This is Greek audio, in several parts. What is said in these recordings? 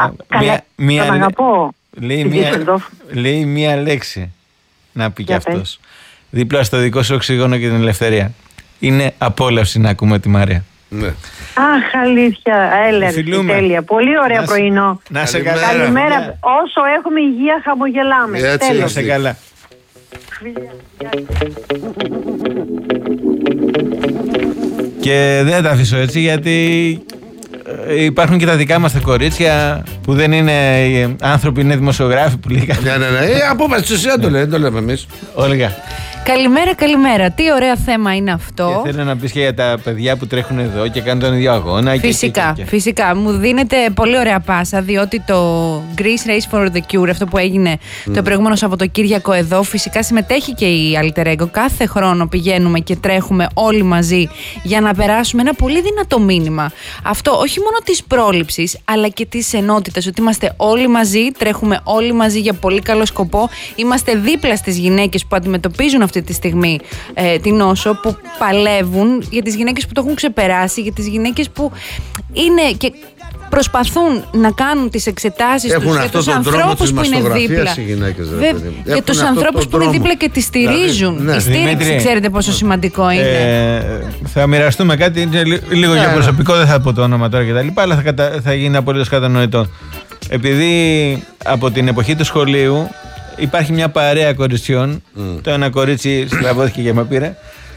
Τον αγαπώ. Λέει μία λέξη να πει κι αυτός. Δίπλα στο δικό σου οξυγόνο και την ελευθερία. Είναι απόλαυση να ακούμε τη Μαρία. Ναι. Αχ, αλήθεια. Τέλεια. Πολύ ωραίο πρωινό. Να σε καλά. Καλημέρα. Όσο έχουμε υγεία, χαμογελάμε. Έτσι, να σε καλά. Και δεν θα τα αφήσω έτσι, γιατί υπάρχουν και τα δικά μας τα κορίτσια που δεν είναι άνθρωποι, είναι δημοσιογράφοι που λίγα. Ναι. Απόφαση εσύ το λέμε εμείς. Όλγα. Καλημέρα. Τι ωραίο θέμα είναι αυτό. Και θέλω να πεις και για τα παιδιά που τρέχουν εδώ και κάνουν τον ίδιο αγώνα. Φυσικά. Μου δίνεται πολύ ωραία πάσα, διότι το Greece Race for the Cure, αυτό που έγινε το προηγούμενο Σαββατοκύριακο εδώ, φυσικά συμμετέχει και η Alter Ego. Κάθε χρόνο πηγαίνουμε και τρέχουμε όλοι μαζί για να περάσουμε ένα πολύ δυνατό μήνυμα. Αυτό όχι μόνο της πρόληψης, αλλά και της ενότητας. Ότι είμαστε όλοι μαζί, τρέχουμε όλοι μαζί για πολύ καλό σκοπό. Είμαστε δίπλα στις γυναίκες που αντιμετωπίζουν αυτή τη στιγμή την νόσο, που παλεύουν, για τις γυναίκες που το έχουν ξεπεράσει, για τις γυναίκες που είναι και προσπαθούν να κάνουν τις εξετάσεις τους, για τους ανθρώπους που είναι δίπλα. Για τους ανθρώπους που είναι δίπλα και τις στηρίζουν. Η στήριξη, ξέρετε πόσο σημαντικό είναι. Θα μοιραστούμε κάτι, είναι λίγο για προσωπικό, δεν θα πω το όνομα τώρα κτλ. Αλλά θα γίνει απολύτως κατανοητό. Επειδή από την εποχή του σχολείου υπάρχει μια παρέα κοριτσιών. Το ένα κορίτσι στραβώθηκε και με πήρε.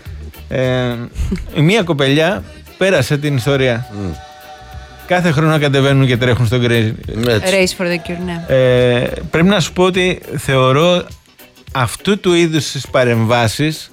Μια κοπελιά πέρασε την ιστορία. Κάθε χρόνο κατεβαίνουν και τρέχουν στο Race for the Cure, ναι. Πρέπει να σου πω ότι θεωρώ αυτού του είδους τις παρεμβάσεις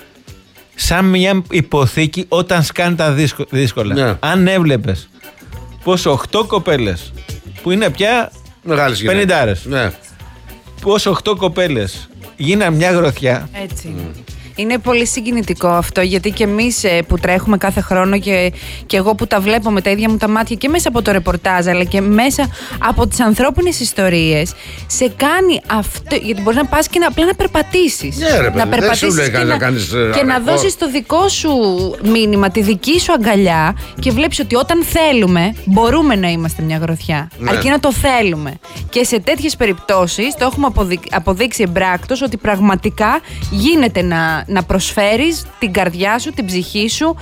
σαν μια υποθήκη όταν σκάνε τα δύσκολα. Ναι. Αν έβλεπες πως 8 κοπέλες που είναι πια 50άρες, ναι, πως 8 κοπέλες γίναν μια γροθιά. Έτσι. Είναι πολύ συγκινητικό αυτό, γιατί και εμείς που τρέχουμε κάθε χρόνο και εγώ που τα βλέπω με τα ίδια μου τα μάτια και μέσα από το ρεπορτάζ, αλλά και μέσα από τις ανθρώπινες ιστορίες, σε κάνει αυτό, γιατί μπορείς να πας και απλά να περπατήσεις. Να περπατήσεις και να δώσεις το δικό σου μήνυμα, τη δική σου αγκαλιά, και βλέπεις ότι όταν θέλουμε μπορούμε να είμαστε μια γροθιά. Αρκεί να το θέλουμε. Και σε τέτοιες περιπτώσεις το έχουμε αποδείξει εμπράκτος ότι πραγματικά γίνεται να προσφέρεις την καρδιά σου, την ψυχή σου,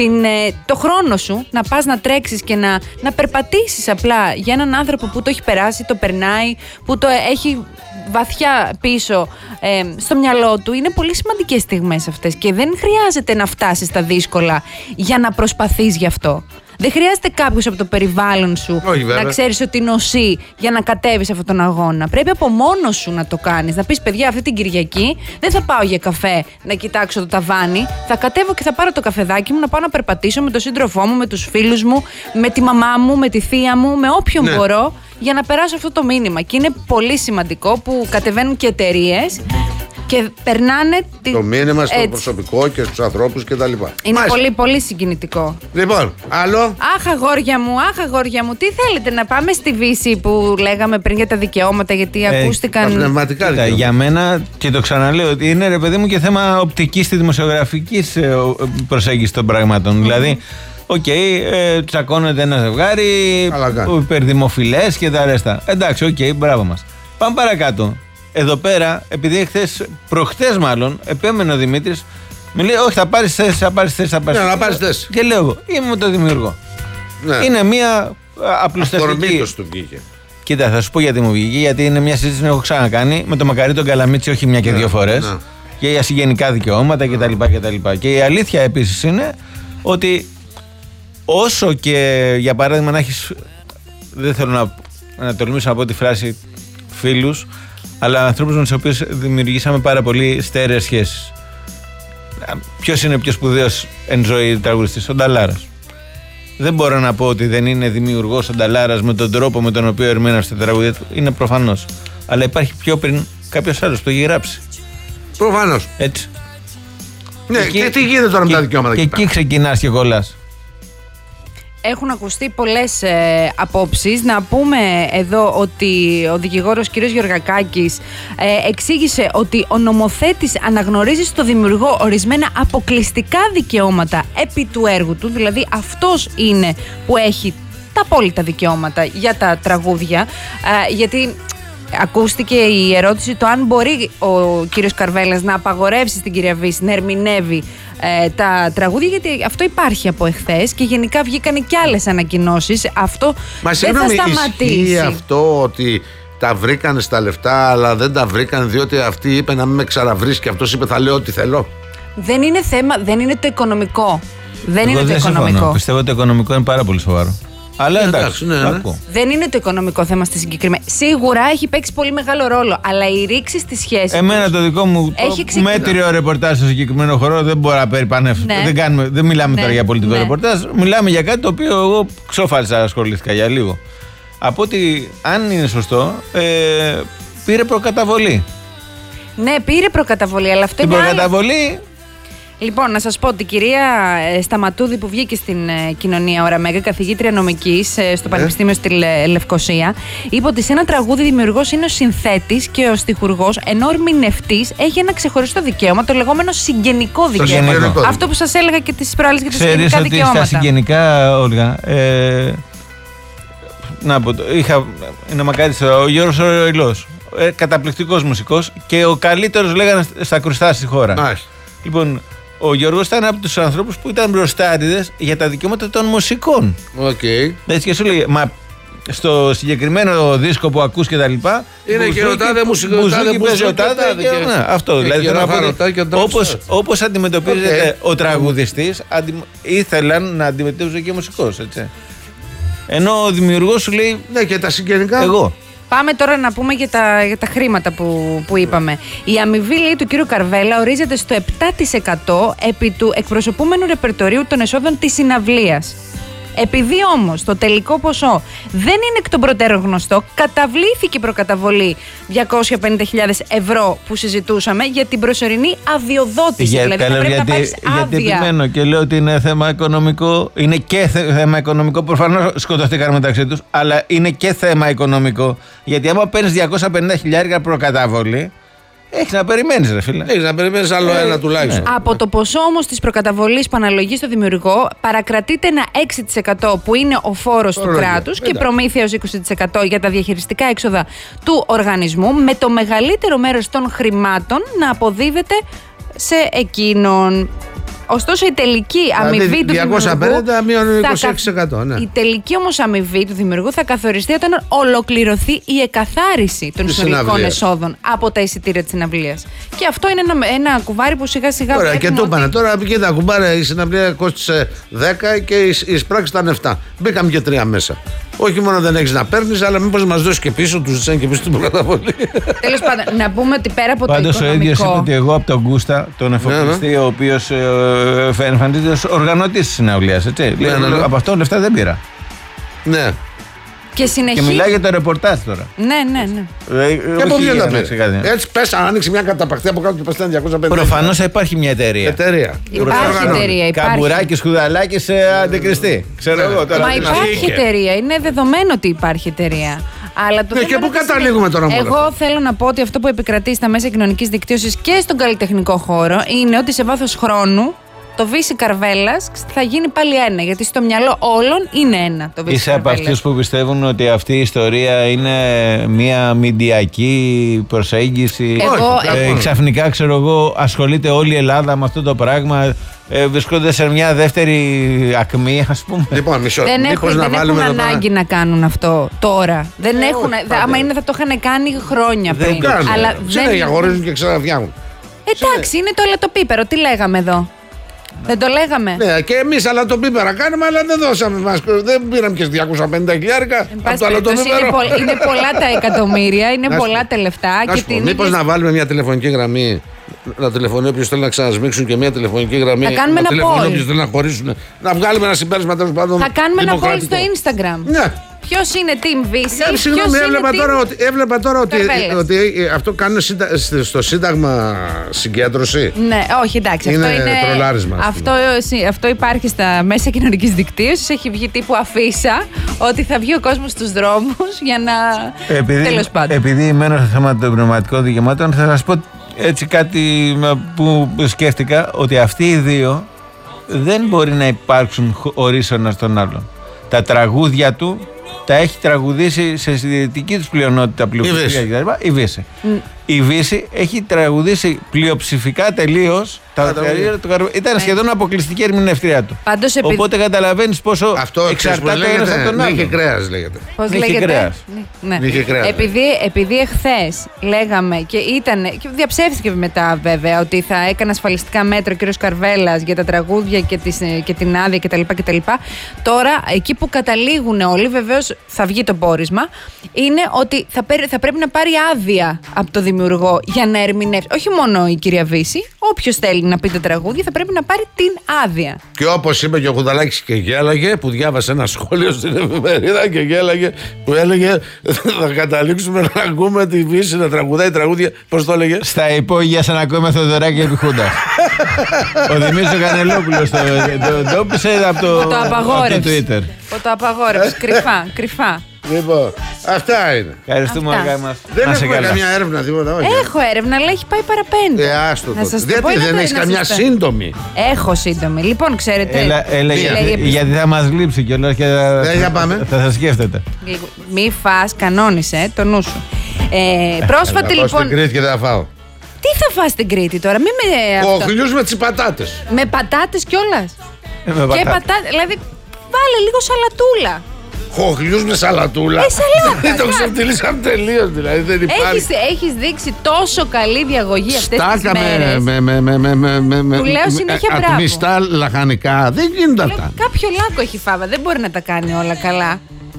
το χρόνο σου, να πας να τρέξεις και να περπατήσεις απλά για έναν άνθρωπο που το έχει περάσει, το περνάει, που το έχει βαθιά πίσω στο μυαλό του. Είναι πολύ σημαντικές στιγμές αυτές και δεν χρειάζεται να φτάσεις στα δύσκολα για να προσπαθείς γι' αυτό. Δεν χρειάζεται κάποιος από το περιβάλλον σου να ξέρεις ότι νοσεί για να κατέβεις αυτόν τον αγώνα. Πρέπει από μόνος σου να το κάνεις. Να πεις, παιδιά, αυτή την Κυριακή δεν θα πάω για καφέ να κοιτάξω το ταβάνι. Θα κατέβω και θα πάρω το καφεδάκι μου να πάω να περπατήσω με τον σύντροφό μου, με τους φίλους μου, με τη μαμά μου, με τη θεία μου, με όποιον μπορώ, για να περάσω αυτό το μήνυμα. Και είναι πολύ σημαντικό που κατεβαίνουν και εταιρείες και περνάνε το μήνυμα στο προσωπικό και στους ανθρώπους κτλ. Είναι πολύ πολύ συγκινητικό. Λοιπόν, άλλο. Αχ, αγόρια μου, τι θέλετε, να πάμε στη Βύση που λέγαμε πριν για τα δικαιώματα, γιατί ακούστηκαν. Τα πνευματικά δικαιώματα. Για μένα, και το ξαναλέω, ότι είναι, ρε παιδί μου, και θέμα οπτικής και δημοσιογραφικής προσέγγισης των πραγμάτων. Δηλαδή, τσακώνεται ένα ζευγάρι, υπερδημοφιλές και τα ρέστα. Εντάξει, μπράβο μας. Πάμε παρακάτω. Εδώ πέρα, επειδή προχτές μάλλον, επέμενε ο Δημήτρης, με λέει: όχι, θα πάρεις θέση, να πάρεις θέση. Και λέω εγώ: είμαι το δημιουργό. Ναι. Είναι μια απλουστευτική. Αυτορμήτως του βγήκε. Κοίτα, θα σου πω γιατί μου βγήκε, γιατί είναι μια συζήτηση που έχω ξανακάνει με το Μακαρί τον Καλαμίτσι, όχι μια και δύο φορές. Ναι. Και για συγγενικά δικαιώματα κτλ. Και η αλήθεια επίσης είναι ότι όσο και για παράδειγμα να έχεις, δεν θέλω να τολμήσω να πω τη φράση φίλους, αλλά ανθρώπους με τους οποίους δημιουργήσαμε πάρα πολύ στέρεες σχέσεις. Ποιος είναι πιο σπουδαίος εν ζωή τραγουδιστής? Ο Νταλάρας. Δεν μπορώ να πω ότι δεν είναι δημιουργός ο Νταλάρας με τον τρόπο με τον οποίο ερμήνευσε τα τραγουδία του. Είναι προφανώς. Αλλά υπάρχει πιο πριν κάποιος άλλος που το έχει γράψει. Προφανώς. Έτσι. Ναι, και τι γίνεται τώρα με τα δικαιώματα? Και εκεί ξεκινάς και κολλάς. Έχουν ακουστεί πολλές απόψεις. Να πούμε εδώ ότι ο δικηγόρος κ. Γεωργακάκης εξήγησε ότι ο νομοθέτης αναγνωρίζει στο δημιουργό ορισμένα αποκλειστικά δικαιώματα επί του έργου του, δηλαδή αυτός είναι που έχει τα απόλυτα δικαιώματα για τα τραγούδια. Γιατί ακούστηκε η ερώτηση το αν μπορεί ο κύριος Καρβέλας να απαγορεύσει στην κυρία Βύση να ερμηνεύει τα τραγούδια, γιατί αυτό υπάρχει από εχθές και γενικά βγήκαν και άλλες ανακοινώσεις. Αυτό δεν θα σταματήσει. Ισχύει αυτό ότι τα βρήκαν στα λεφτά, αλλά δεν τα βρήκαν διότι αυτή είπε να μην με ξαναβρεις και αυτός είπε θα λέω ό,τι θέλω? Δεν είναι θέμα, δεν είναι το οικονομικό. Δεν Εγώ είναι το οικονομικό. Συμφωνώ. Πιστεύω ότι το οικονομικό είναι πάρα πολύ σοβαρό. Αλλά εντάξει, ναι. Δεν είναι το οικονομικό θέμα στη συγκεκριμένη. Σίγουρα έχει παίξει πολύ μεγάλο ρόλο, αλλά η ρήξη στη σχέση. Εμένα το δικό μου μέτριο ρεπορτάζ στο συγκεκριμένο χώρο δεν μπορώ να περιπανεύσω. Ναι. Δεν μιλάμε τώρα για πολιτικό ρεπορτάζ. Μιλάμε για κάτι το οποίο εγώ ξόφαλσα, ασχολήθηκα για λίγο. Από ότι, αν είναι σωστό, πήρε προκαταβολή. Ναι, πήρε προκαταβολή, αλλά αυτό είναι. Την προκαταβολή. Λοιπόν, να σας πω ότι η κυρία Σταματούδη που βγήκε στην Κοινωνία Ώρα Μέγα, καθηγήτρια νομικής στο Πανεπιστήμιο στη Λευκοσία, είπε ότι σε ένα τραγούδι δημιουργός είναι ο συνθέτης και ο στιχουργός, ενώ ο ερμηνευτής έχει ένα ξεχωριστό δικαίωμα, το λεγόμενο συγγενικό δικαίωμα. Αυτό που σας έλεγα και τις προάλλες για τα συγγενικά δικαιώματα. Στα συγγενικά, Όλγα, να πω, είναι μακάρι ο Γιώργος ο Ροηλός, καταπληκτικός μουσικός και ο καλύτερος, λέγανε, στα κρουστά στη χώρα. Λοιπόν, ο Γιώργος ήταν από τους ανθρώπους που ήταν μπροστάριδες για τα δικαιώματα των μουσικών. Έτσι και σου λέει, μα στο συγκεκριμένο δίσκο που ακούς και τα λοιπά, είναι και ο τάδε μουσικό. Αυτό δηλαδή θέλω να πω. Όπως αντιμετωπίζεται ο τραγουδιστής, ήθελαν να αντιμετωπίζονται και ο μουσικός, έτσι. Ενώ ο δημιουργός σου λέει, ναι, και τα συγγενικά. Εγώ. Πάμε τώρα να πούμε για τα χρήματα που είπαμε. Η αμοιβή, λέει, του κύριου Καρβέλα ορίζεται στο 7% επί του εκπροσωπούμενου ρεπερτορίου των εσόδων της συναυλίας. Επειδή όμως το τελικό ποσό δεν είναι εκ των προτέρων γνωστό, καταβλήθηκε η προκαταβολή 250.000 ευρώ που συζητούσαμε για την προσωρινή αδειοδότηση. Δηλαδή θα πρέπει να πάρεις άδεια. Γιατί επιμένω και λέω ότι είναι θέμα οικονομικό. Είναι και θέμα οικονομικό. Προφανώς σκοτωθήκαν μεταξύ τους, αλλά είναι και θέμα οικονομικό. Γιατί άμα παίρνεις 250.000 προκαταβολή, έχεις να περιμένεις, ρε φίλε. Έχεις να περιμένεις άλλο ένα τουλάχιστον. Από το ποσό όμως της προκαταβολής που αναλογεί στο δημιουργό, παρακρατείται ένα 6% που είναι ο φόρος του κράτους και προμήθεια ως 20% για τα διαχειριστικά έξοδα του οργανισμού, με το μεγαλύτερο μέρος των χρημάτων να αποδίδεται σε εκείνον. Ωστόσο, η τελική αμοιβή του δημιουργού. 250 μείον 26%. Ναι. Η τελική όμως αμοιβή του δημιουργού θα καθοριστεί όταν ολοκληρωθεί η εκαθάριση των συνολικών εσόδων από τα εισιτήρια της συναυλίας. Και αυτό είναι ένα κουβάρι που σιγά σιγά. Ωραία, και το είπανε. Τώρα κοίτα, κουμπάρε, η συναυλία κόστησε 10 και η εισπράξη ήταν 7. Μπήκαμε και 3 μέσα. Όχι μόνο δεν έχεις να παίρνεις, αλλά μήπως μας δώσει και πίσω, τους ζητάνε και πίσω την προκαταβολή. Τέλος πάντων, να πούμε ότι πέρα από πάντως το οικονομικό. Πάντως ο ίδιος είπε ότι εγώ από τον Κούστα, τον εφοπλιστή, ο οποίος εμφανίζεται ως οργανωτής της συναυλίας. Από αυτό λεφτά δεν πήρα. Ναι. Και συνεχίζει. Και μιλάει για το ρεπορτάζ τώρα. Ναι. Και από ποιον τα πήρε. Έτσι πέσα, άνοιξε μια καταπαχτή από κάτω και πέσα 250. Προφανώς θα υπάρχει μια εταιρεία. Υπάρχει εταιρεία. Καμπουράκι, σκουδαλάκι σε αντικριστή. Ξέρω εγώ τώρα. Μα υπάρχει εταιρεία. Είναι δεδομένο ότι υπάρχει εταιρεία. Αλλά το και πού καταλήγουμε τώρα μόνο. Εγώ θέλω να πω ότι αυτό που επικρατεί στα μέσα κοινωνικής δικτύωσης και στον καλλιτεχνικό χώρο είναι ότι σε βάθος χρόνου το Βύση Καρβέλας θα γίνει πάλι ένα. Γιατί στο μυαλό όλων είναι ένα το Βύση Είσαι από αυτούς που πιστεύουν ότι αυτή η ιστορία είναι μια μηντιακή προσέγγιση. Ξαφνικά, ξέρω εγώ, ασχολείται όλη η Ελλάδα με αυτό το πράγμα. Βρισκόνται σε μια δεύτερη ακμή, ας πούμε. Λοιπόν, μισό. Δεν έχουν ανάγκη να κάνουν αυτό τώρα. Δεν έχουν. Άμα είναι, θα το είχαν κάνει χρόνια πριν. Αλλά δεν διαχωρίζουν και ξαναβγαίνουν. Εντάξει, είναι το αλατοπίπερο. Τι λέγαμε εδώ. Δεν το λέγαμε. Ναι, και εμείς αλατοπίπερα κάνουμε, αλλά δεν δώσαμε. Δεν πήραμε και 250.000 από το αλατοπίπερο. Είναι πολλά τα εκατομμύρια, είναι πολλά τα λεφτά. Μήπως να βάλουμε μια τηλεφωνική γραμμή, να τηλεφωνεί όποιος θέλει να ξανασμίξουν και μια τηλεφωνική γραμμή. Θα κάνουμε να ένα poll. Όποιος θέλει να χωρίσουν. Να βγάλουμε ένα συμπέρασμα τέλος πάντων. Θα κάνουμε ένα poll στο Instagram. Ναι. Ποιος είναι Team Βύση? Συγγνώμη, έβλεπα τώρα ότι αυτό κάνουν στο Σύνταγμα συγκέντρωση. Ναι, όχι, εντάξει. Είναι τρολάρισμα. Αυτό υπάρχει στα μέσα κοινωνικής δικτύωσης. Έχει βγει τύπου αφίσα ότι θα βγει ο κόσμος στους δρόμους για να. Τέλος πάντων. Επειδή μένω στο θέμα των πνευματικών δικαιωμάτων, θα σας πω έτσι κάτι που σκέφτηκα, ότι αυτοί οι δύο δεν μπορεί να υπάρξουν χωρίς ο ένας τον άλλον. τα τραγούδια του τα έχει τραγουδήσει σε συντηρητική τους πλειονότητα πλειοψηφία κτλ. Η Βύση. Η Βύση έχει τραγουδήσει πλειοψηφικά τελείως. Ήταν σχεδόν αποκλειστική ερμηνευτρία του. Οπότε καταλαβαίνεις πόσο εξαρτάται ένας από τον άλλο. Νύχη κρέας λέγεται. Πώς λέγεται? Ναι. Επειδή εχθές λέγαμε και διαψεύστηκε μετά βέβαια ότι θα έκανε ασφαλιστικά μέτρα ο κ. Καρβέλας για τα τραγούδια και την άδεια κτλ. Τώρα εκεί που καταλήγουν όλοι, βεβαίως θα βγει το πόρισμα, είναι ότι θα πρέπει να πάρει άδεια από το δημιουργό για να ερμηνεύσει. Όχι μόνο η κυρία Βύση, όποιος θέλει να πει τα τραγούδια θα πρέπει να πάρει την άδεια. Και όπως είπε και ο Χουδαλάκης και γέλαγε, που διάβασε ένα σχόλιο στην εφημερίδα και γέλαγε, που έλεγε θα καταλήξουμε να ακούμε τη Βύση να τραγουδάει τραγούδια. Πώς το έλεγε? Στα υπόγεια σαν να ακούμε Θοδωράκη επί Χούντα. Ο Δημήτρης ο Κανελόπουλος το εντόπισε από το Twitter. Το απαγόρευσε. Κρυφά. Λοιπόν, αυτά είναι. Ευχαριστούμε, Αργά μας. Δεν έχουμε καμιά έρευνα, τίποτα, όχι. Έχω έρευνα, αλλά έχει πάει παραπέντε. Άστο τότε. Δεν έχει καμιά σύντομη. Έχω σύντομη. Λοιπόν, ξέρετε. Γιατί θα μας λείψει κιόλας και θα σας σκέφτεται. Μη φας, κανόνισε το νου σου. Πρόσφατα λοιπόν. Στην Κρήτη και δεν θα φάω. Τι θα φας στην Κρήτη τώρα, Κοχλιούς με τις πατάτες. Με πατάτες κιόλας. Και πατάτες, δηλαδή βάλε λίγο σαλατούλα. Χοχλιούς με σαλατούλα. Σαλάτα. Το ξεφτυλίσαμε τελείως, δηλαδή δεν υπάρχει. Έχεις δείξει τόσο καλή διαγωγή αυτές τις μέρες. Του λέω συνέχεια μπράβο. Ατμιστά λαχανικά. Δεν γίνονται αυτά. Κάποιο λάκκο έχει φάβα. Δεν μπορεί να τα κάνει όλα καλά.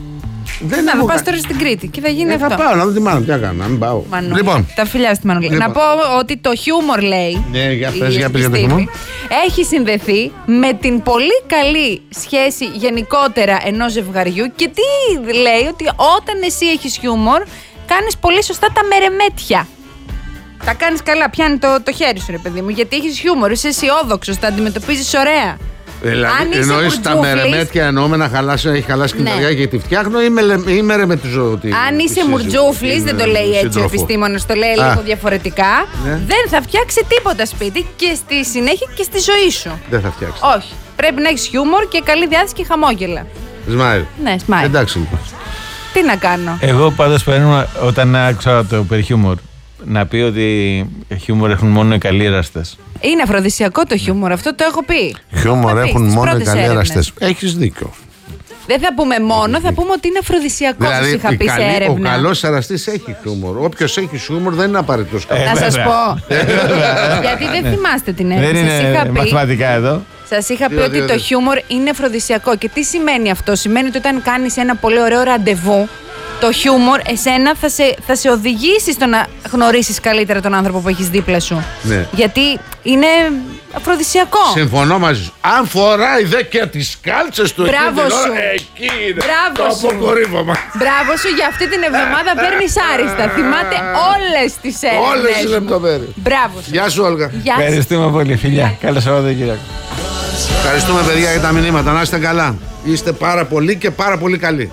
Θα πας τώρα στην Κρήτη και θα γίνει αυτό. Θα πάω να δω τη Μάνο. Τι έκανα, να μην πάω. Λοιπόν. Τα φιλιά στη Μανουλή. Να πω ότι το χιούμορ, λέει. Ναι, για πες για το χιούμορ. Έχει συνδεθεί με την πολύ καλή σχέση γενικότερα ενός ζευγαριού. Και τι λέει, ότι όταν εσύ έχεις χιούμορ, κάνεις πολύ σωστά τα μερεμέτια. Τα κάνεις καλά, πιάνει το χέρι σου, ρε παιδί μου, γιατί έχεις χιούμορ, είσαι αισιόδοξος, τα αντιμετωπίζεις ωραία. Δηλαδή, εννοείς τα μερεμέτια εννοούμε να έχει χαλάσει την καρδιά και τη φτιάχνω ή μερεμετιζώ? Αν είσαι μουρτζούφλης, δεν το λέει έτσι ο επιστήμονας, το λέει λίγο διαφορετικά, δεν θα φτιάξει τίποτα σπίτι και στη συνέχεια και στη ζωή σου. Δεν θα φτιάξει. Όχι. Πρέπει να έχεις χιούμορ και καλή διάθεση και χαμόγελα. Σμάιλ. Ναι, σμάιλ. Εντάξει λοιπόν. Τι να κάνω. Εγώ πάντως παίρνω όταν άκουσα το περί χιούμορ να πει ότι χιούμορ έχουν μόνο οι καλοί εραστές. Είναι αφροδισιακό το χιούμορ, αυτό το έχω πει. Χιούμορ έχουν μόνο οι καλοί εραστές. Έχεις δίκιο. Δεν θα πούμε μόνο, θα πούμε ότι είναι αφροδισιακό. Δηλαδή, σας είχα πει σε έρευνα. Ο καλός εραστής έχει χιούμορ. Όποιος έχει χιούμορ δεν είναι απαραίτητος καλός. Να σας πω. Γιατί δεν θυμάστε την έρευνα. Δεν είναι μαθηματικά εδώ. Σας είχα πει ότι το χιούμορ είναι αφροδισιακό. Και τι σημαίνει αυτό? Σημαίνει ότι όταν κάνεις ένα πολύ ωραίο ραντεβού, το χιούμορ εσένα θα σε οδηγήσει στο να γνωρίσεις καλύτερα τον άνθρωπο που έχεις δίπλα σου. Ναι. Γιατί είναι αφροδισιακό. Συμφωνώ μαζί σου. Αν φοράει δε και τις κάλτσες του μπράβο εκεί, σου. Εκεί είναι το αποκορύφωμα. Μπράβο σου, για αυτή την εβδομάδα παίρνεις άριστα. Θυμάται όλες τις έρευνες. Όλες τις λεπτομέρειες. Μπράβο σου. Γεια σου, Όλγα. Ευχαριστούμε πολύ, φιλιά. Καλό Σαββατοκύριακο. Ευχαριστούμε, παιδιά, για τα μηνύματα. Να είστε καλά. Είστε πάρα πολύ και πάρα πολύ καλοί.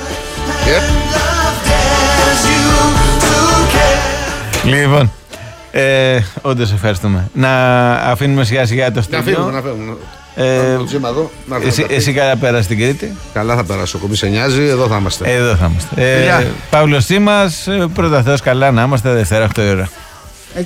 Λοιπόν, όντως ευχαριστούμε. Να αφήνουμε σιγά σιγά το στούντιο. Να φύγουμε. Εσύ καλά πέρα στην Κρήτη. Καλά θα περάσω, μη σε νοιάζει, εδώ θα είμαστε. Παύλος Τσίμας, πρώτα Θεός καλά να είμαστε, Δευτέρα 8 η ώρα.